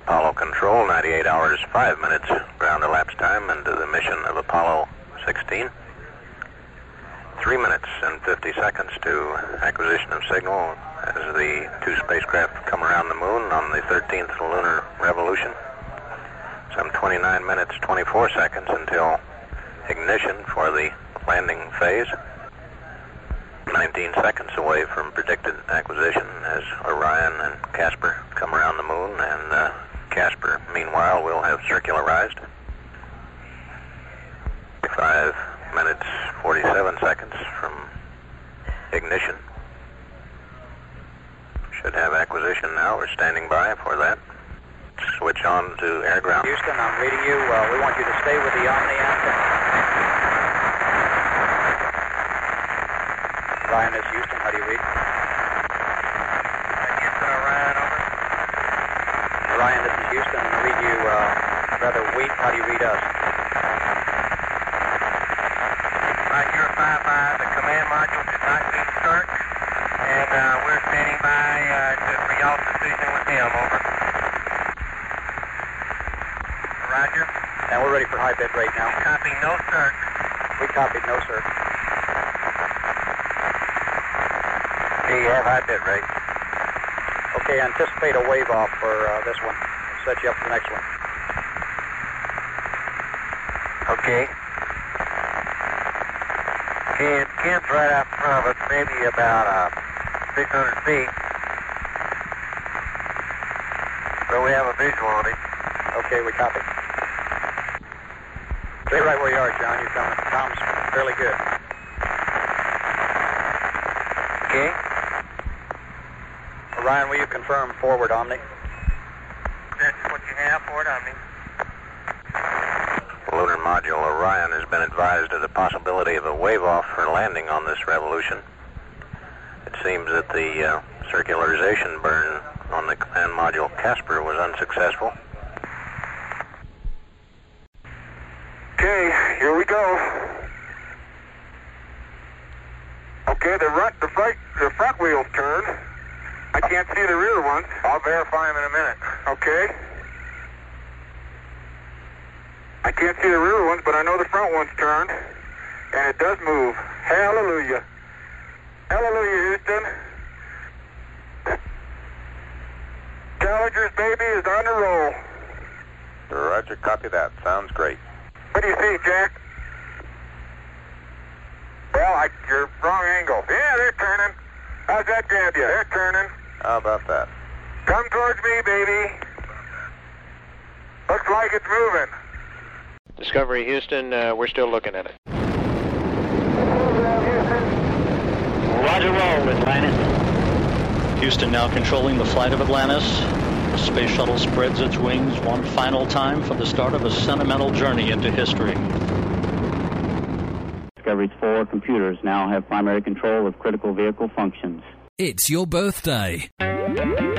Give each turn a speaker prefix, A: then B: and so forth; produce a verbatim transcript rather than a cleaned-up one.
A: Apollo Control, ninety-eight hours, five minutes ground elapsed time into the mission of Apollo sixteen. Three minutes and fifty seconds to acquisition of signal as the two spacecraft come around the moon on the thirteenth lunar revolution. Some twenty-nine minutes, twenty-four seconds until ignition for the landing phase. nineteen seconds away from predicted acquisition as Orion and Casper come around the moon, and uh, Casper, meanwhile, will have circularized. Five minutes, forty-seven seconds from ignition. Should have acquisition now. We're standing by for that. Switch on to air ground.
B: Houston, I'm reading you. Uh, we want you to stay with the Omni antenna. Ryan, is Houston. How do you read?
C: Houston, Orion, over.
B: Ryan, this is Houston. I read you uh, rather weak. How do you read us?
C: Roger, five five. The command module did not be start, and uh, we're standing by uh, to, for y'all's decision with him, over. Roger.
B: And we're ready for high bit rate now.
C: Copy, no start.
B: We copied, no sir.
C: Do you have high bit rate?
B: Okay, anticipate a wave off for uh, this one. Set you up for the next one.
C: Okay. Ken, Ken's right out in front of us, maybe about uh, six hundred feet. So we have a visual on it.
B: Okay, we copy. Stay right where you are, John. You're coming. Tom's fairly good.
C: Okay.
B: Orion, will you confirm forward Omni?
C: That's what you have, forward Omni.
A: Lunar module Orion has been advised of the possibility of a wave-off for landing on this revolution. It seems that the uh, circularization burn on the command module Casper was unsuccessful.
D: Okay, here we go. Okay, the front, the front, the front wheels turn. I can't see the rear ones.
C: I'll verify them in a minute.
D: Okay. I can't see the rear ones, but I know the front one's turned, and it does move. Hallelujah. Hallelujah, Houston. Challenger's baby is on the roll.
A: Roger, copy that. Sounds great.
D: What do you see, Jack? Well, I, you're wrong angle. Yeah, they're turning. How's that grab you? They're turning.
A: How about that?
D: Come towards me, baby. Looks like it's moving.
A: Discovery Houston, uh, we're still looking at it.
E: Roger, roll, Atlantis. Houston now controlling the flight of Atlantis. The space shuttle spreads its wings one final time for the start of a sentimental journey into history.
F: Discovery's four computers now have primary control of critical vehicle functions.
G: It's your birthday.